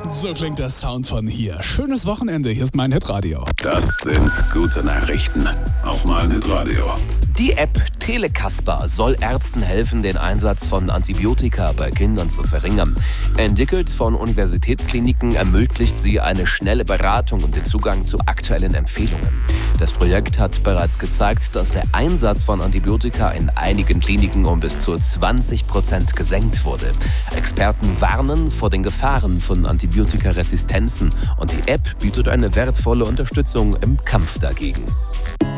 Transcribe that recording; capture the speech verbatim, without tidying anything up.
So klingt der Sound von hier. Schönes Wochenende, hier ist mein Hitradio. Das sind gute Nachrichten auf mein Hitradio. Die App Telekasper soll Ärzten helfen, den Einsatz von Antibiotika bei Kindern zu verringern. Entwickelt von Universitätskliniken ermöglicht sie eine schnelle Beratung und den Zugang zu aktuellen Empfehlungen. Das Projekt hat bereits gezeigt, dass der Einsatz von Antibiotika in einigen Kliniken um bis zu zwanzig Prozent gesenkt wurde. Experten warnen vor den Gefahren von Antibiotikaresistenzen und die App bietet eine wertvolle Unterstützung im Kampf dagegen.